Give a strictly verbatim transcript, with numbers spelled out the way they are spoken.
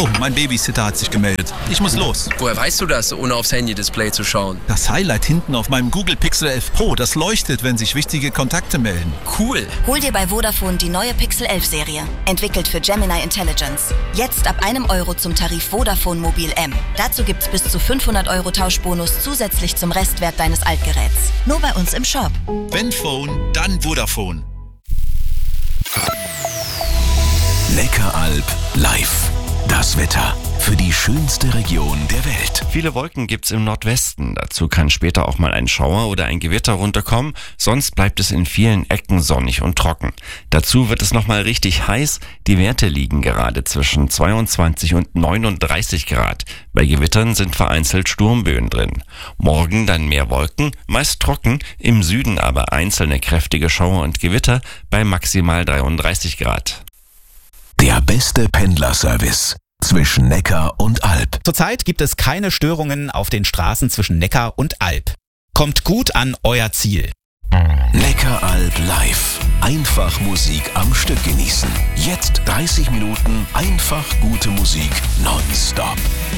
Oh, mein Babysitter hat sich gemeldet. Ich muss los. Woher weißt du das, ohne aufs Handy-Display zu schauen? Das Highlight hinten auf meinem Google Pixel elf Pro, das leuchtet, wenn sich wichtige Kontakte melden. Cool. Hol dir bei Vodafone die neue Pixel elf Serie. Entwickelt für Gemini Intelligence. Jetzt ab einem Euro zum Tarif Vodafone Mobil M. Dazu gibt's bis zu fünfhundert Euro Tauschbonus zusätzlich zum Restwert deines Altgeräts. Nur bei uns im Shop. Wenn Phone, dann Vodafone. Neckaralb live. Das Wetter für die schönste Region der Welt. Viele Wolken gibt's im Nordwesten. Dazu kann später auch mal ein Schauer oder ein Gewitter runterkommen. Sonst bleibt es in vielen Ecken sonnig und trocken. Dazu wird es nochmal richtig heiß. Die Werte liegen gerade zwischen zweiundzwanzig und neununddreißig Grad. Bei Gewittern sind vereinzelt Sturmböen drin. Morgen dann mehr Wolken, meist trocken. Im Süden aber einzelne kräftige Schauer und Gewitter bei maximal dreiunddreißig Grad. Der beste Pendlerservice zwischen Neckar und Alb. Zurzeit gibt es keine Störungen auf den Straßen zwischen Neckar und Alb. Kommt gut an euer Ziel. Neckaralb live. Einfach Musik am Stück genießen. Jetzt dreißig Minuten einfach gute Musik nonstop.